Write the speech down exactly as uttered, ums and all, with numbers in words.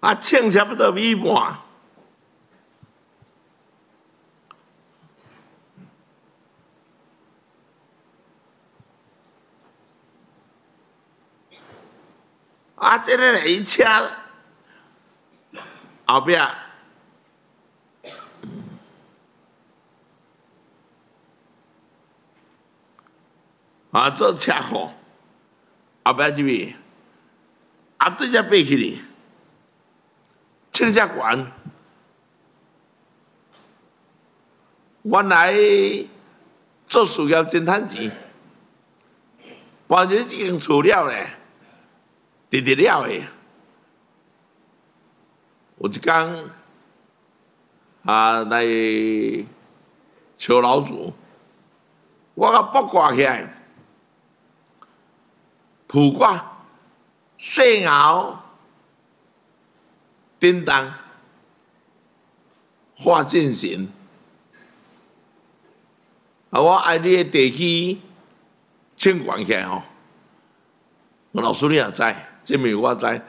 啊，称差不多米半。啊，这个伊车后壁啊做车库，后壁入去，啊对只爬起哩，称只悬。原来做事业真趁钱，搬入这间厝了咧，直直了的。有一天啊来找老祖，我甲卜卦起来，卜卦细爻叮当化进行。啊！我爱你的地基称悬起来吼，老师你也知，这面我知。